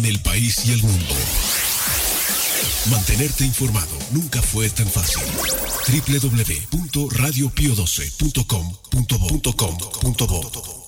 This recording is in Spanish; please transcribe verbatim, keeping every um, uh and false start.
en el país y el mundo. Mantenerte informado nunca fue tan fácil. doble u doble u doble u punto radio pio doce punto com punto bo